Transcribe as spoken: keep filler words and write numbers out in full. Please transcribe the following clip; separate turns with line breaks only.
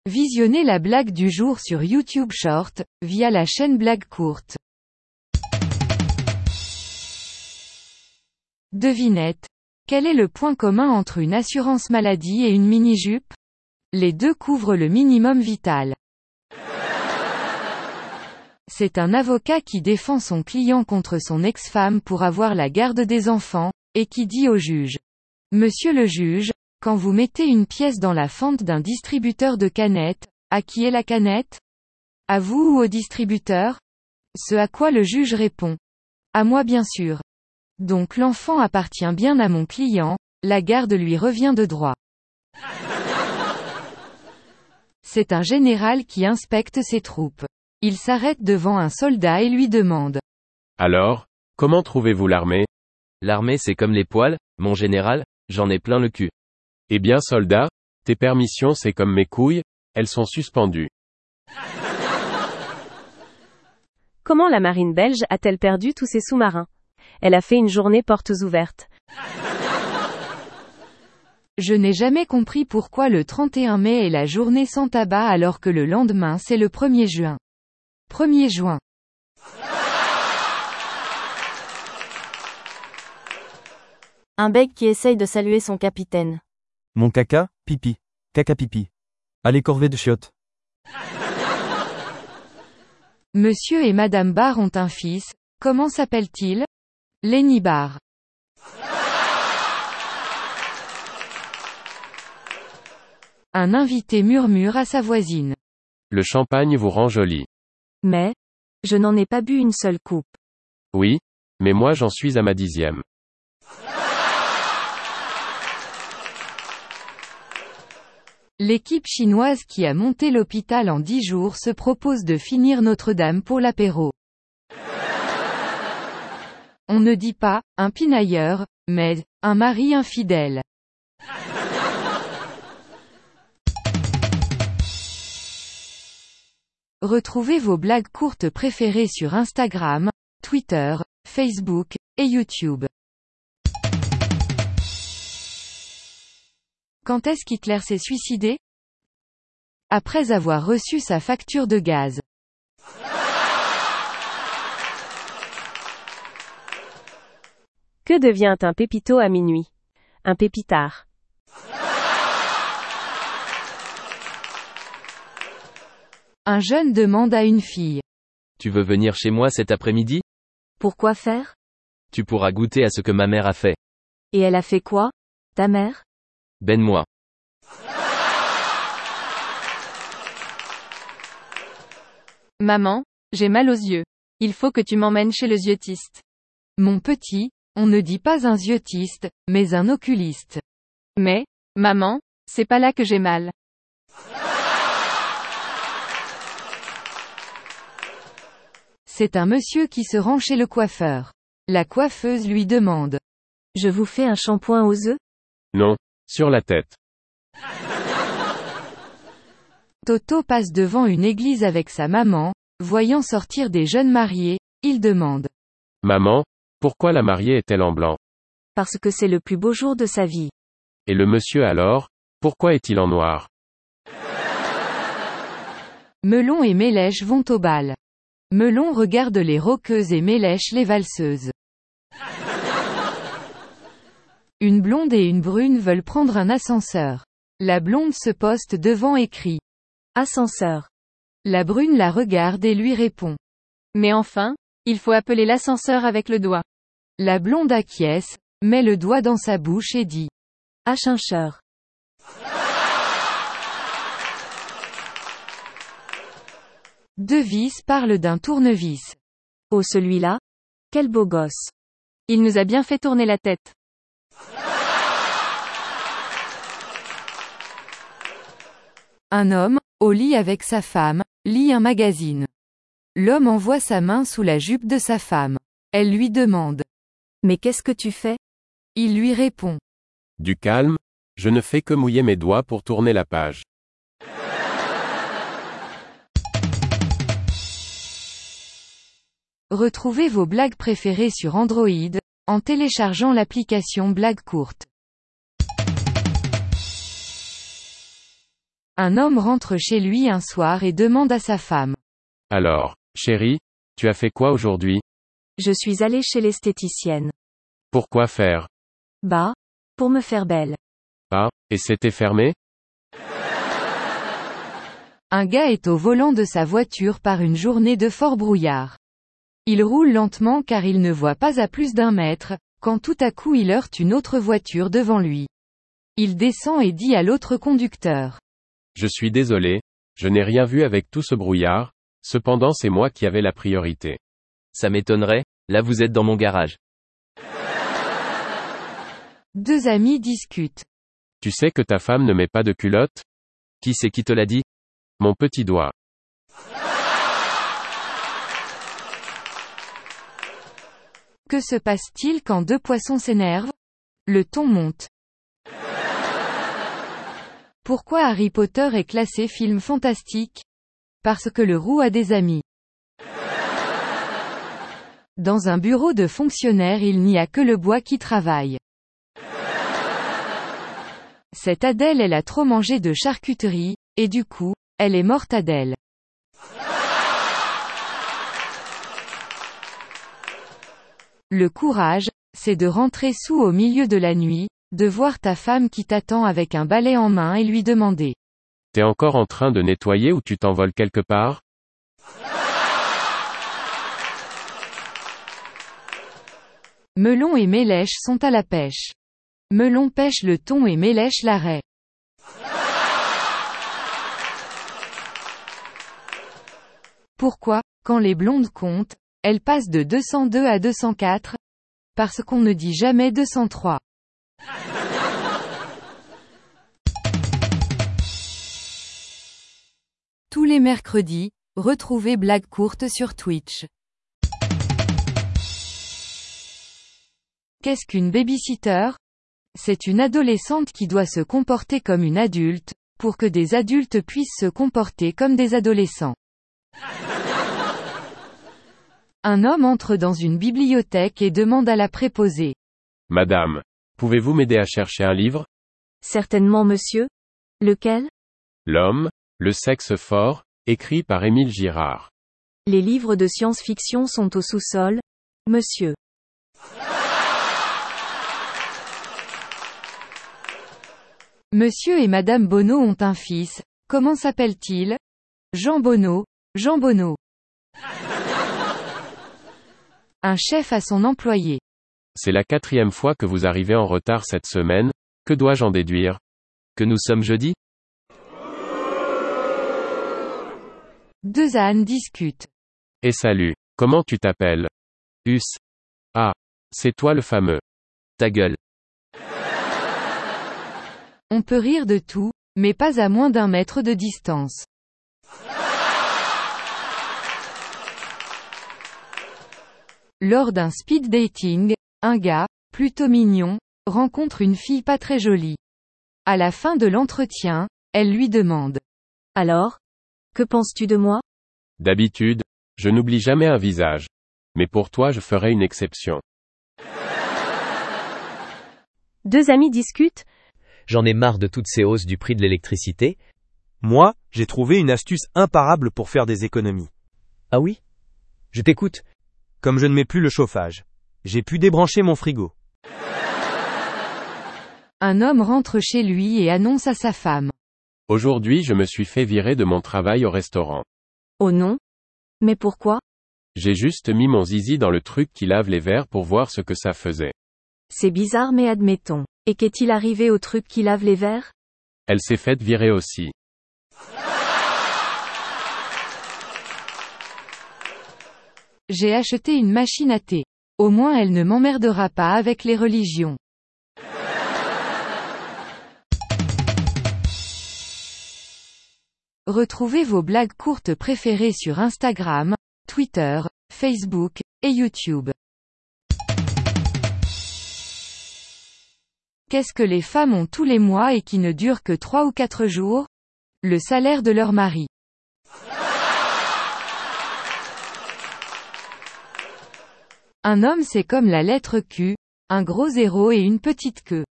Visionnez la blague du jour sur YouTube Short, via la chaîne Blague Courte. Devinette. Quel est le point commun entre une assurance maladie et une mini-jupe? Les deux couvrent le minimum vital. C'est un avocat qui défend son client contre son ex-femme pour avoir la garde des enfants, et qui dit au juge. Monsieur le juge, quand vous mettez une pièce dans la fente d'un distributeur de canettes, à qui est la canette? À vous ou au distributeur? Ce à quoi le juge répond. À moi bien sûr. Donc l'enfant appartient bien à mon client, la garde lui revient de droit. C'est un général qui inspecte ses troupes. Il s'arrête devant un soldat et lui demande.
Alors, comment trouvez-vous l'armée?
L'armée c'est comme les poils, mon général, j'en ai plein le cul.
Eh bien soldat, tes permissions c'est comme mes couilles, elles sont suspendues.
Comment la marine belge a-t-elle perdu tous ses sous-marins? Elle a fait une journée portes ouvertes.
Je n'ai jamais compris pourquoi le trente et un mai est la journée sans tabac alors que le lendemain c'est le premier juin. premier juin.
Un bègue qui essaye de saluer son capitaine.
Mon caca, pipi. Caca pipi. Allez corvée de chiottes.
Monsieur et Madame Barr ont un fils, comment s'appelle-t-il? Lenny Barr. Un invité murmure à sa voisine.
Le champagne vous rend jolie.
Mais, je n'en ai pas bu une seule coupe.
Oui, mais moi j'en suis à ma dixième.
L'équipe chinoise qui a monté l'hôpital en dix jours se propose de finir Notre-Dame pour l'apéro. On ne dit pas, un pinailleur, mais, un mari infidèle. Retrouvez vos blagues courtes préférées sur Instagram, Twitter, Facebook, et YouTube. Quand est-ce qu'Hitler s'est suicidé? Après avoir reçu sa facture de gaz.
Que devient un pépito à minuit? Un pépitard.
Un jeune demande à une fille.
Tu veux venir chez moi cet après-midi?
Pourquoi faire?
Tu pourras goûter à ce que ma mère a fait.
Et elle a fait quoi, ta mère?
Ben-moi.
Maman, j'ai mal aux yeux. Il faut que tu m'emmènes chez le yeux-tiste.
Mon petit, on ne dit pas un yeux-tiste, mais un oculiste.
Mais, maman, c'est pas là que j'ai mal.
C'est un monsieur qui se rend chez le coiffeur. La coiffeuse lui demande.
Je vous fais un shampoing aux œufs?
Non, sur la tête.
Toto passe devant une église avec sa maman, voyant sortir des jeunes mariés, il demande.
Maman, pourquoi la mariée est-elle en blanc?
Parce que c'est le plus beau jour de sa vie.
Et le monsieur alors, pourquoi est-il en noir?
Melon et Mélèche vont au bal. Melon regarde les rockeuses et Mélèche les valseuses. Une blonde et une brune veulent prendre un ascenseur. La blonde se poste devant et crie.
Ascenseur.
La brune la regarde et lui répond.
Mais enfin, il faut appeler l'ascenseur avec le doigt.
La blonde acquiesce, met le doigt dans sa bouche et dit.
Ascenseur.
Deux vis parlent d'un tournevis.
Oh celui-là? Quel beau gosse.
Il nous a bien fait tourner la tête.
Un homme, au lit avec sa femme, lit un magazine. L'homme envoie sa main sous la jupe de sa femme. Elle lui demande.
Mais qu'est-ce que tu fais?
Il lui répond.
Du calme, je ne fais que mouiller mes doigts pour tourner la page.
Retrouvez vos blagues préférées sur Android, en téléchargeant l'application Blague Courte. Un homme rentre chez lui un soir et demande à sa femme.
Alors, chérie, tu as fait quoi aujourd'hui?
Je suis allé chez l'esthéticienne.
Pourquoi faire?
Bah, pour me faire belle.
Ah, et c'était fermé?
Un gars est au volant de sa voiture par une journée de fort brouillard. Il roule lentement car il ne voit pas à plus d'un mètre, quand tout à coup il heurte une autre voiture devant lui. Il descend et dit à l'autre conducteur.
Je suis désolé, je n'ai rien vu avec tout ce brouillard, cependant c'est moi qui avais la priorité.
Ça m'étonnerait, là vous êtes dans mon garage.
Deux amis discutent.
Tu sais que ta femme ne met pas de culotte?
Qui c'est qui te l'a dit?
Mon petit doigt.
Que se passe-t-il quand deux poissons s'énervent? Le ton monte. Pourquoi Harry Potter est classé film fantastique? Parce que le roux a des amis. Dans un bureau de fonctionnaire il n'y a que le bois qui travaille. Cette Adèle elle a trop mangé de charcuterie, et du coup, elle est morte Adèle. Le courage, c'est de rentrer sous au milieu de la nuit, de voir ta femme qui t'attend avec un balai en main et lui demander.
T'es encore en train de nettoyer ou tu t'envoles quelque part?
Melon et Mélèche sont à la pêche. Melon pêche le thon et Mélèche la raie. Pourquoi, quand les blondes comptent, elles passent de deux cent deux à deux cent quatre? Parce qu'on ne dit jamais deux cent trois. Tous les mercredis, retrouvez Blague courte sur Twitch. Qu'est-ce qu'une babysitter? C'est une adolescente qui doit se comporter comme une adulte, pour que des adultes puissent se comporter comme des adolescents. Un homme entre dans une bibliothèque et demande à la préposée.
Madame, pouvez-vous m'aider à chercher un livre?
Certainement monsieur. Lequel?
L'homme, le sexe fort, écrit par Émile Girard.
Les livres de science-fiction sont au sous-sol, monsieur.
Monsieur et Madame Bonneau ont un fils, comment s'appelle-t-il? Jean Bonneau, Jean Bonneau. Un chef à son employé.
C'est la quatrième fois que vous arrivez en retard cette semaine, que dois-je en déduire?
Que nous sommes jeudi?
Deux ânes discutent.
Et salut, comment tu t'appelles? Us. Ah, c'est toi le fameux.
Ta gueule.
On peut rire de tout, mais pas à moins d'un mètre de distance. Lors d'un speed dating, un gars, plutôt mignon, rencontre une fille pas très jolie. À la fin de l'entretien, elle lui demande.
Alors? Que penses-tu de moi?
D'habitude, je n'oublie jamais un visage. Mais pour toi je ferai une exception.
Deux amis discutent.
J'en ai marre de toutes ces hausses du prix de l'électricité.
Moi, j'ai trouvé une astuce imparable pour faire des économies.
Ah oui? Je t'écoute.
Comme je ne mets plus le chauffage, j'ai pu débrancher mon frigo.
Un homme rentre chez lui et annonce à sa femme.
Aujourd'hui je me suis fait virer de mon travail au restaurant.
Oh non? Mais pourquoi?
J'ai juste mis mon zizi dans le truc qui lave les verres pour voir ce que ça faisait.
C'est bizarre mais admettons. Et qu'est-il arrivé au truc qui lave les verres?
Elle s'est faite virer aussi.
J'ai acheté une machine à thé. Au moins elle ne m'emmerdera pas avec les religions. Retrouvez vos blagues courtes préférées sur Instagram, Twitter, Facebook, et YouTube. Qu'est-ce que les femmes ont tous les mois et qui ne durent que trois ou quatre jours? Le salaire de leur mari. Un homme c'est comme la lettre Q, un gros zéro et une petite queue.